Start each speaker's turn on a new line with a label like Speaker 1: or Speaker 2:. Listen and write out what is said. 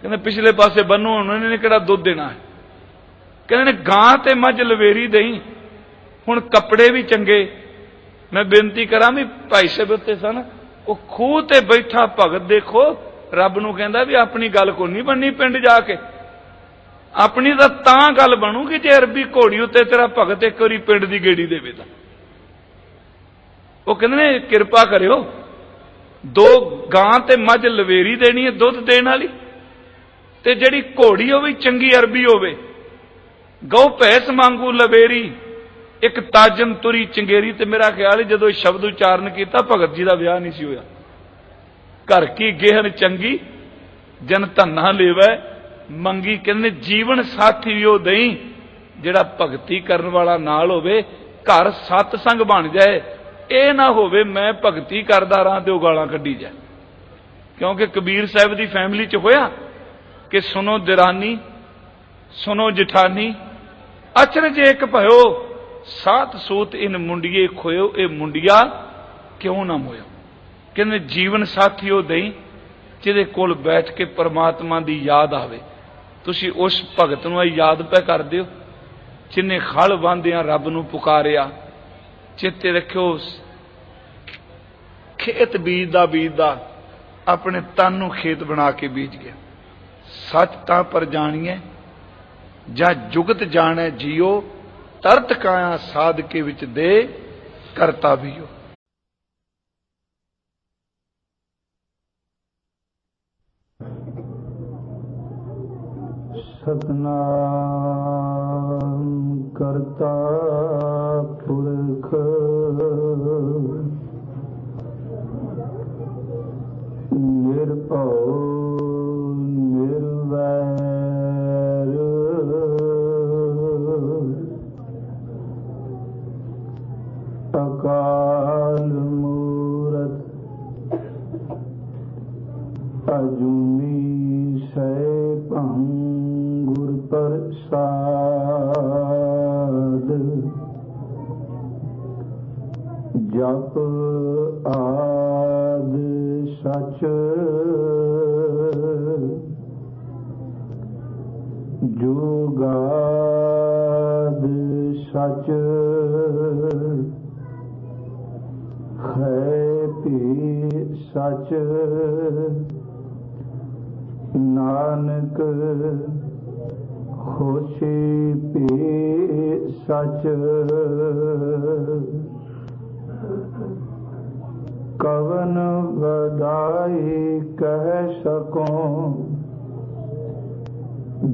Speaker 1: कहते पिछले पासे बनो, उन्होंने किहड़ा दुध देना है। कहते गां ते मझ लवेरी दई, हुण कपड़े भी चंगे। मैं बेनती करा भी भाई साहब उत्ते सन, वो खूह ते बैठा भगत देखो रब नूं कहंदा भी अपनी गल कोई नहीं बननी पिंड जाके, अपनी तां गल बनूगी जे अरबी घोड़ी उत्ते तेरा भगत एक बारी पिंड दी गेड़ी देवे तां। वो कहंदे ने किरपा करियो, दो गां ते मझ लवेरी देनी है दुध देण वाली, ते जिहड़ी घोड़ी होवे चंगी अरबी होवे, गौ भैंस वांगू लवेरी, एक ताजन तुरी चंगेरी। ते मेरा ख्याल है जदों शब्द उच्चारण किया भगत जी का विआह नहीं सी होया। घर की गेहन चंगी जन धन्ना लेवै मंगी। कहंदे जीवन साथी वो दई जिहड़ा भगती करन वाला नाल होवे, घर सतसंग बन जाए। ये ना होवे मैं भगती करदा रहां ते गालां कड्ढी जाए। क्योंकि कबीर साहब की फैमिली च होया कि सुनो दिरानी सुनो जिठानी, अचरज एक भयो सात सूत इन मुंडिये खोयो, ये मुंडिया क्यों ना मोयो। कहंदे जीवन साथी वो दई जिहदे कोल बैठ के परमात्मा की याद आवे। तुसी उस भगत नूं याद पे करदे हो जिन्हें खल बांधिया रब नूं पुकारिया। चेते रखियो खेत बीजदा अपने तन नूं खेत बना के बीज गया। सच तां पर जाणीए जा जुगत जाने जियो, तरत काया साध के विच दे करता भी हो।
Speaker 2: सतनाम करता पुरख निर्भव निर्वैर अकाल मूरत अजूनी सैभं गुर प्रसाद। जप आद सच जुगाद सच है भी सच नानक होशी भी सच। कवन वदाई कह सकों